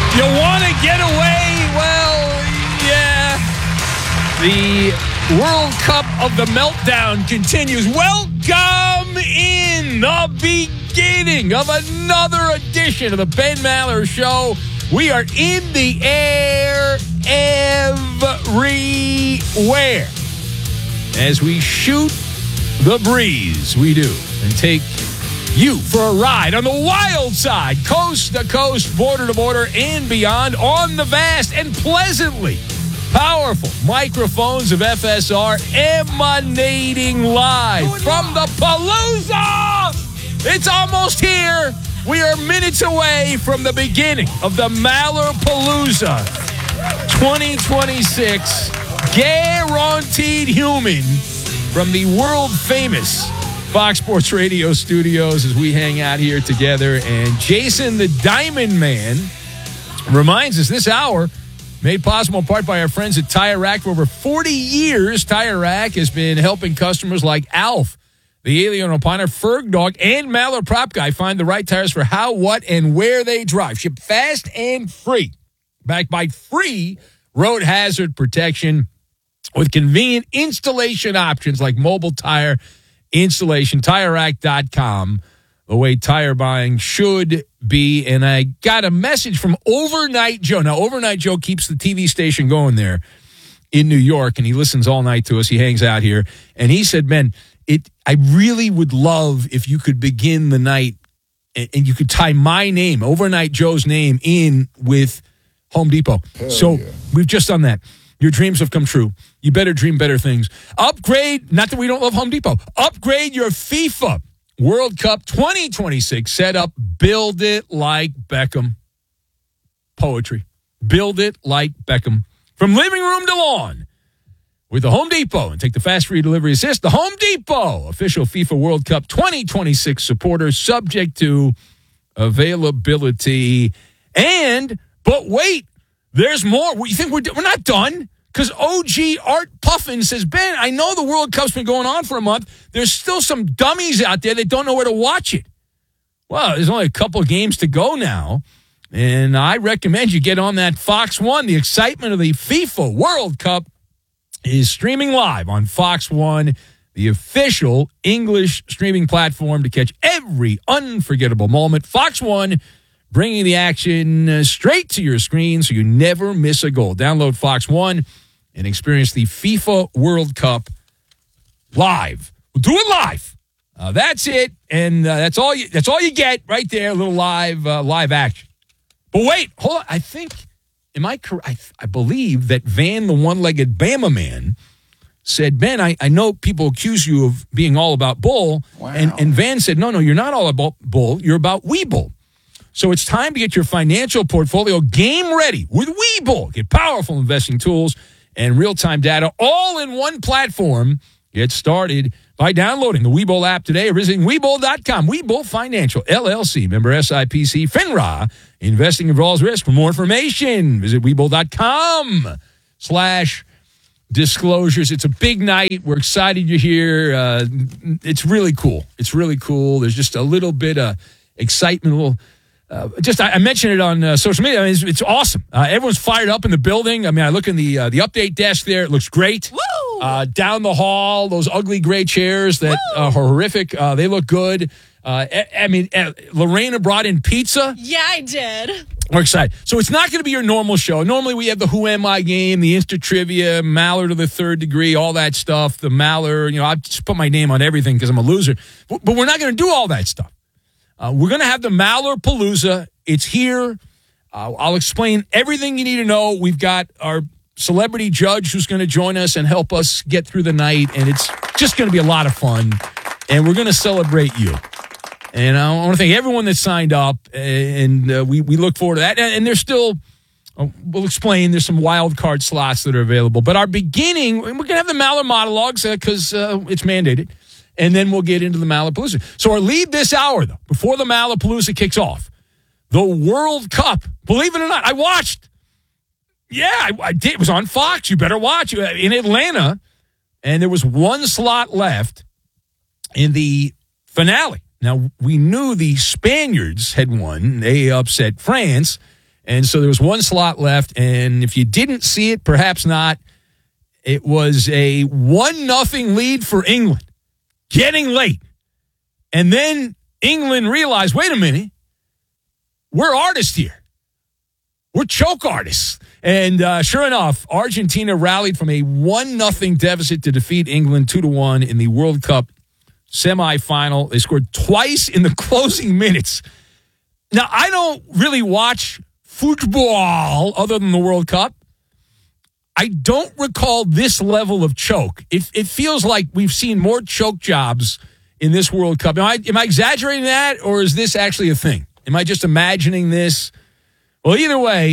You want to get away? Well, yeah. The World Cup of the Meltdown continues. Welcome in the beginning of another edition of the Ben Maller Show. We are in the air everywhere as we shoot the breeze. We do. And take you for a ride on the wild side, coast to coast, border to border, and beyond on the vast and pleasantly powerful microphones of FSR emanating live from the Palooza. It's almost here. We are minutes away from the beginning of the Maller Palooza 2026. Guaranteed human from the world famous Fox Sports Radio studios as we hang out here together. And Jason the Diamond Man reminds us this hour made possible in part by our friends at Tire Rack. For over 40 years, Tire Rack has been helping customers like Alf, the Alien Opiner, Ferg Dog, and Maller Prop Guy find the right tires for how, what, and where they drive. Ship fast and free. Backed by free road hazard protection with convenient installation options like mobile tire installation. TireRack.com, the way tire buying should be. And I got a message from Overnight Joe. Now, Overnight Joe keeps the TV station going there in New York, and he listens all night to us. He hangs out here. And he said, "Man, I really would love if you could begin the night and you could tie my name, Overnight Joe's name, in with Home Depot." So we've just done that. Your dreams have come true. You better dream better things. Upgrade, not that we don't love Home Depot, upgrade your FIFA World Cup 2026 setup. Build it like Beckham. Poetry. Build it like Beckham. From living room to lawn with the Home Depot. And take the fast free delivery assist. The Home Depot, official FIFA World Cup 2026 supporter, subject to availability. But wait, there's more. You think we're not done? Because OG Art Puffin says, "Ben, I know the World Cup's been going on for a month. There's still some dummies out there that don't know where to watch it." Well, there's only a couple of games to go now, and I recommend you get on that Fox One. The excitement of the FIFA World Cup is streaming live on Fox One, the official English streaming platform to catch every unforgettable moment. Fox One, bringing the action straight to your screen so you never miss a goal. Download Fox One and experience the FIFA World Cup live. We'll do it live. That's it, and that's all you get right there. A little live action. But wait, hold on. I think, am I correct? I believe that Van, the one-legged Bama man, said, "Ben, I know people accuse you of being all about Bull," and Van said, "No, you're not all about Bull. You're about Webull." So it's time to get your financial portfolio game ready with Webull. Get powerful investing tools and real-time data all in one platform. Get started by downloading the Webull app today or visiting Webull.com. Webull Financial, LLC, member SIPC, FINRA. Investing involves risk. For more information, visit Webull.com/disclosures. It's a big night. We're excited you're here. It's really cool. There's just a little bit of excitement, a little... I mentioned it on social media. I mean, it's awesome. Everyone's fired up in the building. I mean, I look in the update desk there. It looks great. Woo! Down the hall, those ugly gray chairs that are horrific. They look good. Lorena brought in pizza. Yeah, I did. We're excited. So it's not going to be your normal show. Normally we have the Who Am I game, the Insta Trivia, Maller to the third degree, all that stuff. The Maller, I just put my name on everything because I'm a loser. But we're not going to do all that stuff. We're going to have the Maller Palooza. It's here. I'll explain everything you need to know. We've got our celebrity judge who's going to join us and help us get through the night, and it's just going to be a lot of fun, and we're going to celebrate you. And I want to thank everyone that signed up, and we look forward to that. And there's still, we'll explain, there's some wild card slots that are available. But our beginning, we're going to have the Maller monologues because it's mandated. And then we'll get into the Maller Palooza. So our lead this hour, though, before the Maller Palooza kicks off, the World Cup. Believe it or not, I watched. Yeah, I did. It was on Fox. You better watch it in Atlanta. And there was one slot left in the finale. Now, we knew the Spaniards had won. They upset France. And so there was one slot left, and if you didn't see it, perhaps not, it was a 1-0 lead for England, getting late. And then England realized, wait a minute, we're artists here. We're choke artists. And sure enough, Argentina rallied from a 1-0 deficit to defeat England 2-1 in the World Cup semifinal. They scored twice in the closing minutes. Now, I don't really watch football other than the World Cup. I don't recall this level of choke. It feels like we've seen more choke jobs in this World Cup. Am I exaggerating that, or is this actually a thing? Am I just imagining this? Well, either way,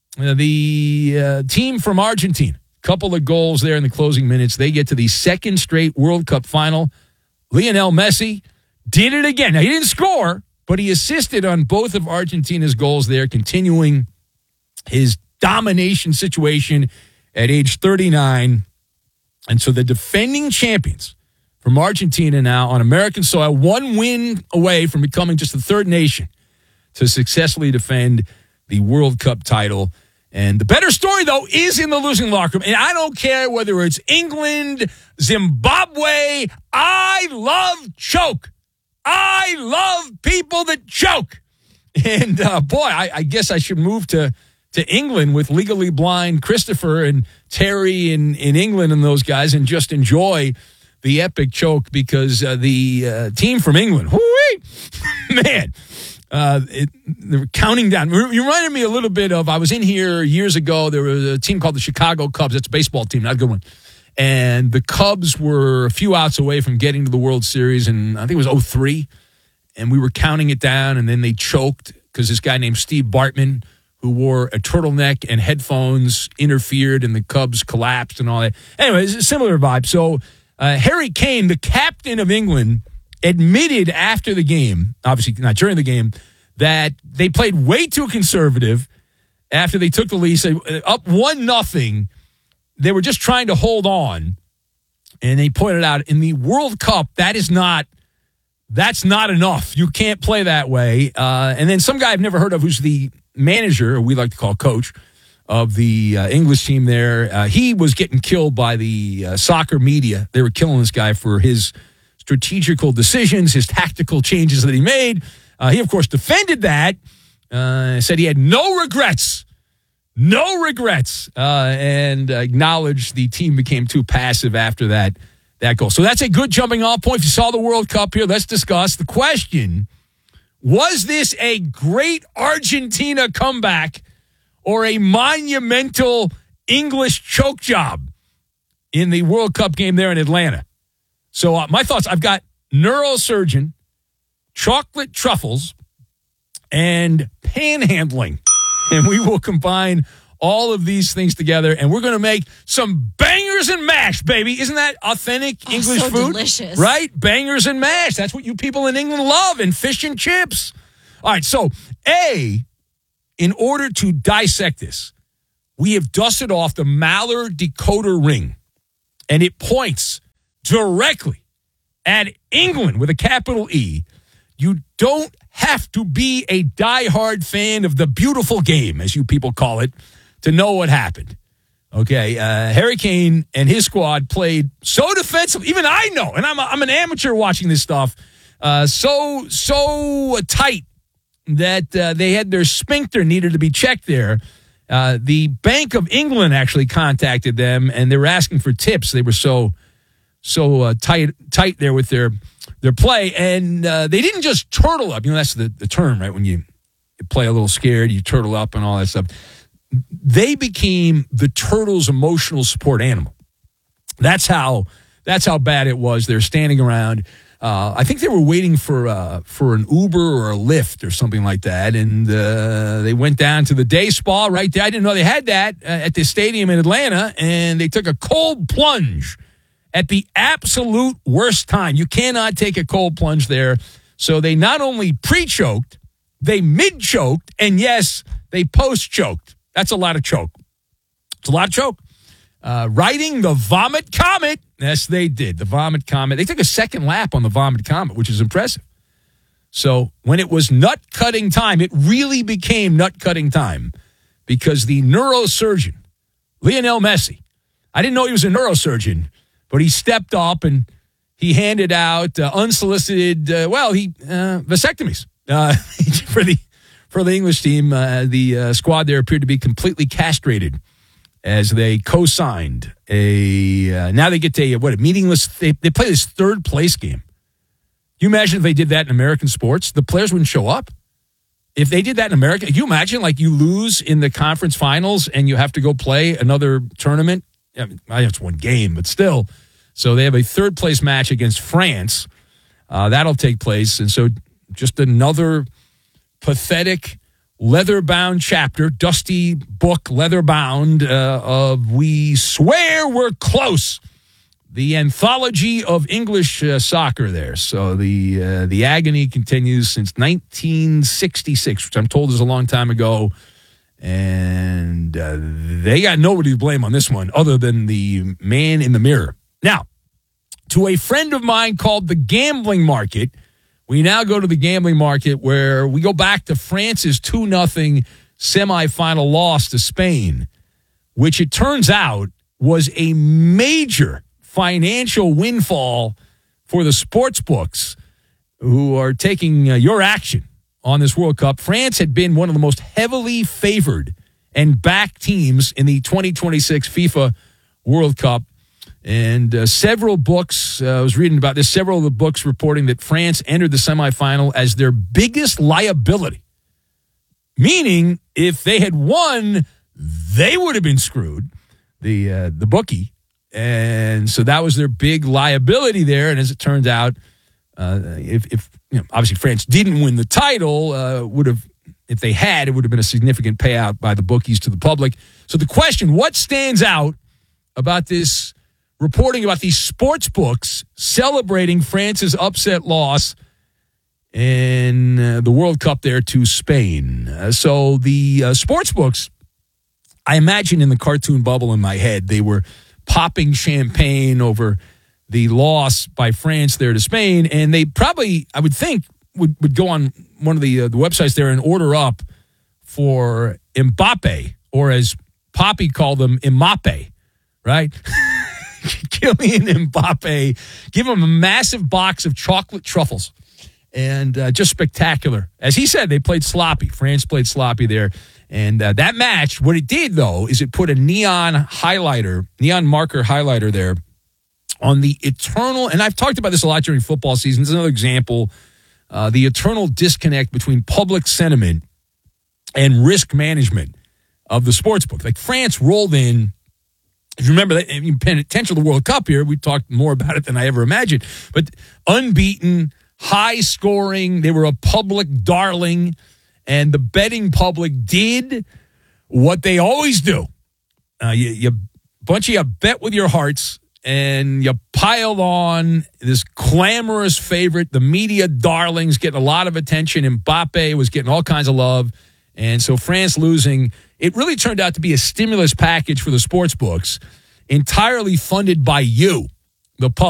the team from Argentina, couple of goals there in the closing minutes. They get to the second straight World Cup final. Lionel Messi did it again. Now, he didn't score, but he assisted on both of Argentina's goals there, continuing his domination situation at age 39. And so the defending champions from Argentina now on American soil, one win away from becoming just the third nation to successfully defend the World Cup title. And the better story, though, is in the losing locker room. And I don't care whether it's England, Zimbabwe. I love choke. I love people that choke. And, boy, I guess I should move to England with Legally Blind Christopher and Terry in England and those guys and just enjoy the epic choke because the team from England, man, they were counting down. You reminded me a little bit of, I was in here years ago. There was a team called the Chicago Cubs. That's a baseball team, not a good one. And the Cubs were a few outs away from getting to the World Series, and I think it was 2003. And we were counting it down, and then they choked because this guy named Steve Bartman, who wore a turtleneck and headphones, interfered, and the Cubs collapsed and all that. Anyway, it's a similar vibe. So Harry Kane, the captain of England, admitted after the game, obviously not during the game, that they played way too conservative after they took the lead. So up 1-0, they were just trying to hold on. And they pointed out in the World Cup, that's not enough. You can't play that way. And then some guy I've never heard of who's the manager, or we like to call coach, of the English team there, he was getting killed by the soccer media. They were killing this guy for his strategical decisions, his tactical changes that he made. He, of course, defended that, said he had no regrets, and acknowledged the team became too passive after that goal. So that's a good jumping off point. If you saw the World Cup here, let's discuss the question. Was this a great Argentina comeback or a monumental English choke job in the World Cup game there in Atlanta? So my thoughts, I've got neurosurgeon, chocolate truffles, and panhandling. And we will combine all of these things together, and we're going to make some bangers and mash, baby. Isn't that authentic English so food? Delicious. Right? Bangers and mash. That's what you people in England love, and fish and chips. All right, so in order to dissect this, we have dusted off the Maller decoder ring, and it points directly at England with a capital E. You don't have to be a diehard fan of the beautiful game, as you people call it, to know what happened. Okay, Harry Kane and his squad played so defensive. Even I know, and I'm an amateur watching this stuff, so tight that they had their sphincter needed to be checked there. The Bank of England actually contacted them, and they were asking for tips. They were so tight there with their play, and they didn't just turtle up. You know, that's the term, right? When you play a little scared, you turtle up and all that stuff. They became the Turtles' emotional support animal. That's how bad it was. They're standing around. I think they were waiting for an Uber or a Lyft or something like that, and they went down to the day spa right there. I didn't know they had that at the stadium in Atlanta, and they took a cold plunge at the absolute worst time. You cannot take a cold plunge there. So they not only pre-choked, they mid-choked, and yes, they post-choked. That's a lot of choke. It's a lot of choke. Riding the Vomit Comet. Yes, they did. The Vomit Comet. They took a second lap on the Vomit Comet, which is impressive. So when it was nut-cutting time, it really became nut-cutting time because the neurosurgeon, Lionel Messi, I didn't know he was a neurosurgeon, but he stepped up and he handed out unsolicited, vasectomies for the English team. The squad there appeared to be completely castrated as they co-signed now they get a meaningless, they play this third place game. You imagine if they did that in American sports, the players wouldn't show up. If they did that in America, can you imagine like you lose in the conference finals and you have to go play another tournament? I mean, it's one game, but still. So they have a third place match against France. That'll take place. And so just another pathetic leather-bound chapter, dusty book, leather-bound, of We Swear We're Close, the anthology of English soccer there. So the agony continues since 1966, which I'm told is a long time ago. And they got nobody to blame on this one other than the man in the mirror. Now, to a friend of mine called the gambling market, we now go to the gambling market where we go back to France's 2-0 semifinal loss to Spain, which it turns out was a major financial windfall for the sports books who are taking your action on this World Cup. France had been one of the most heavily favored and backed teams in the 2026 FIFA World Cup. And several books, I was reading about this, several of the books reporting that France entered the semifinal as their biggest liability. Meaning, if they had won, they would have been screwed, the bookie. And so that was their big liability there. And as it turned out, if obviously France didn't win the title, would have, if they had, it would have been a significant payout by the bookies to the public. So the question, what stands out about this reporting about these sports books celebrating France's upset loss in the World Cup there to Spain? So the sports books, I imagine in the cartoon bubble in my head, they were popping champagne over the loss by France there to Spain, and they probably, I would think, would go on one of the websites there and order up for Mbappe, or as Poppy called them, Imape, right? Kylian Mbappe, give him a massive box of chocolate truffles, and just spectacular. As he said, they played sloppy. France played sloppy there. And that match, what it did, though, is it put a neon marker highlighter there on the eternal, and I've talked about this a lot during football season. This is another example, the eternal disconnect between public sentiment and risk management of the sports book. Like France rolled in, if you remember that, if you pay attention to the World Cup here, we talked more about it than I ever imagined, but unbeaten, high scoring, they were a public darling. And the betting public did what they always do. You bunch of you bet with your hearts, and you piled on this clamorous favorite. The media darlings getting a lot of attention. Mbappe was getting all kinds of love. And so France losing, it really turned out to be a stimulus package for the sports books, entirely funded by you, the public.